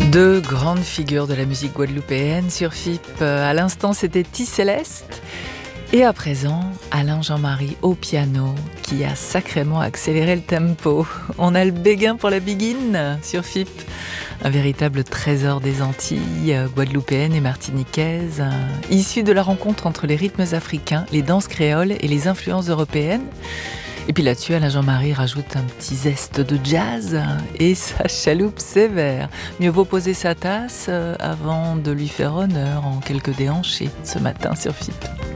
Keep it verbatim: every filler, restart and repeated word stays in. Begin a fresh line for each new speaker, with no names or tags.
Deux grandes figures de la musique guadeloupéenne sur F I P. À l'instant, c'était Ti Céleste. Et à présent, Alain Jean-Marie au piano, qui a sacrément accéléré le tempo. On a le béguin pour la biguine sur F I P. Un véritable trésor des Antilles guadeloupéennes et martiniquaises, issu de la rencontre entre les rythmes africains, les danses créoles et les influences européennes. Et puis là-dessus, Alain Jean-Marie rajoute un petit zeste de jazz et sa chaloupe sévère. Mieux vaut poser sa tasse avant de lui faire honneur en quelques déhanchés ce matin sur F I P.